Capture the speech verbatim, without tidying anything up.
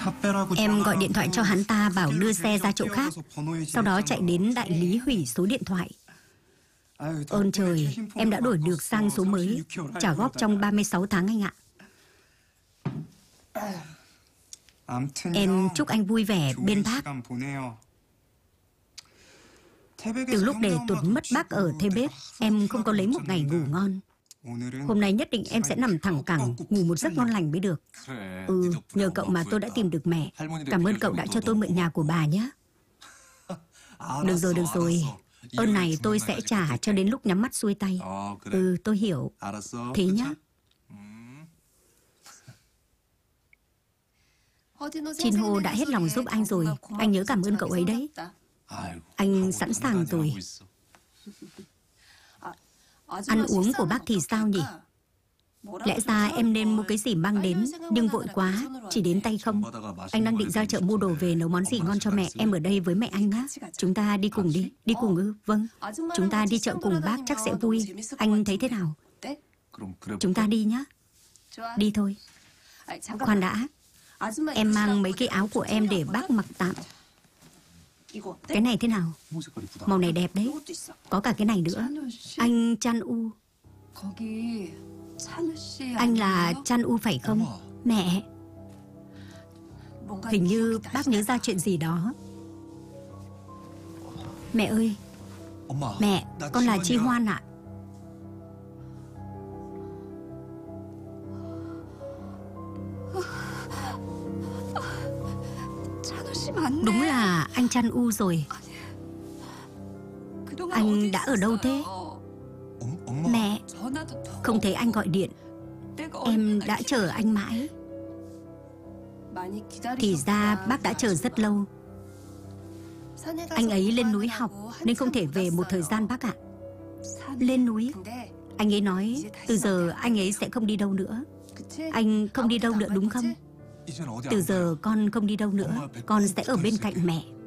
Em gọi điện thoại cho hắn ta bảo đưa xe ra chỗ khác, sau đó chạy đến đại lý hủy số điện thoại. Ơn trời, em đã đổi được sang số mới, trả góp trong ba mươi sáu tháng anh ạ. Em chúc anh vui vẻ bên bác. Từ lúc để Tuấn mất bác ở Thebes, em không có lấy một ngày ngủ ngon. Hôm nay nhất định em sẽ nằm thẳng cẳng, ngủ một giấc ngon lành mới được. Ừ, nhờ cậu mà tôi đã tìm được mẹ. Cảm ơn cậu đã cho tôi mượn nhà của bà nhé. Được rồi, được rồi. Ơn này tôi sẽ trả cho đến lúc nhắm mắt xuôi tay. Ừ, tôi hiểu. Thế nhá. Chinho đã hết lòng giúp anh rồi. Anh nhớ cảm ơn cậu ấy đấy. Anh sẵn sàng rồi. Ăn uống của bác thì sao nhỉ? Lẽ ra em nên mua cái gì mang đến, nhưng vội quá, chỉ đến tay không. Anh đang định ra chợ mua đồ về nấu món gì ngon cho mẹ. Em ở đây với mẹ anh nhá. Chúng ta đi cùng đi. Đi cùng ư? Vâng. Chúng ta đi chợ cùng bác chắc sẽ vui. Anh thấy thế nào? Chúng ta đi nhá. Đi thôi. Khoan đã. Em mang mấy cái áo của em để bác mặc tạm. Cái này thế nào? Màu này đẹp đấy. Có cả cái này nữa. Anh Chan U. Anh là Chan U phải không? Mẹ. Hình như bác nhớ ra chuyện gì đó. Mẹ ơi. Mẹ, con là Chi Hoan ạ. Đúng là anh Chan U rồi. Anh đã ở đâu thế? Mẹ, không thấy anh gọi điện. Em đã chờ anh mãi. Thì ra bác đã chờ rất lâu. Anh ấy lên núi học nên không thể về một thời gian bác ạ. Lên núi? Anh ấy nói từ giờ anh ấy sẽ không đi đâu nữa. Anh không đi đâu nữa đúng không? Từ giờ con không đi đâu nữa. Con sẽ ở bên cạnh mẹ.